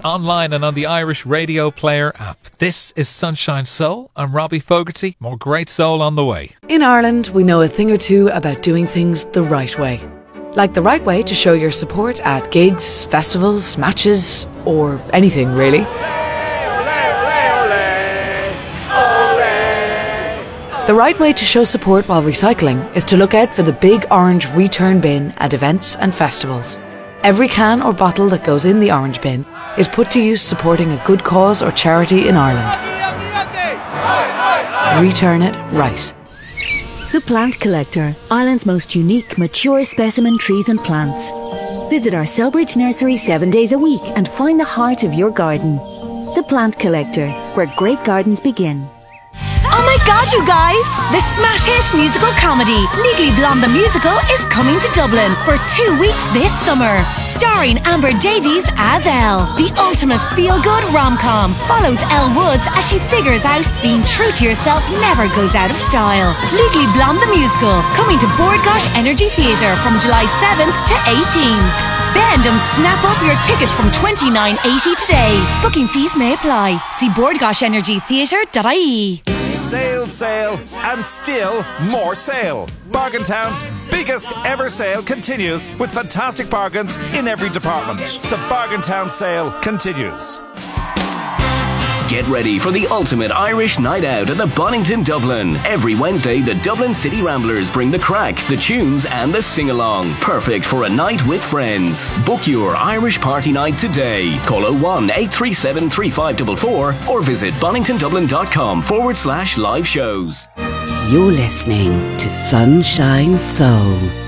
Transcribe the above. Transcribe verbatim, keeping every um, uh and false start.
online and on the Irish Radio Player app. This is Sunshine Soul. I'm Robbie Fogarty. More great soul on the way. In Ireland, we know a thing or two about doing things the right way. Like the right way to show your support at gigs, festivals, matches, or anything really. The right way to show support while recycling is to look out for the big orange return bin at events and festivals. Every can or bottle that goes in the orange bin is put to use supporting a good cause or charity in Ireland. Return it right. The Plant Collector, Ireland's most unique, mature specimen trees and plants. Visit our Selbridge nursery seven days a week and find the heart of your garden. The Plant Collector, where great gardens begin. Oh my god, you guys! The smash hit musical comedy Legally Blonde the Musical is coming to Dublin for two weeks this summer. Starring Amber Davies as Elle. The ultimate feel-good rom-com follows Elle Woods as she figures out being true to yourself never goes out of style. Legally Blonde the Musical, coming to Bord Gáis Energy Theatre from July seventh to eighteenth. Bend and snap up your tickets from twenty-nine eighty today. Booking fees may apply. See bord gáis energy theatre dot I E. Sale, sale, and still more sale. Bargain Town's biggest ever sale continues with fantastic bargains in every department. The Bargain Town sale continues. Get ready for the ultimate Irish night out at the Bonington Dublin. Every Wednesday, the Dublin City Ramblers bring the crack, the tunes and the sing-along. Perfect for a night with friends. Book your Irish party night today. Call oh one, eight three seven, three five four four or visit boningtondublin.com forward slash live shows. You're listening to Sunshine Soul.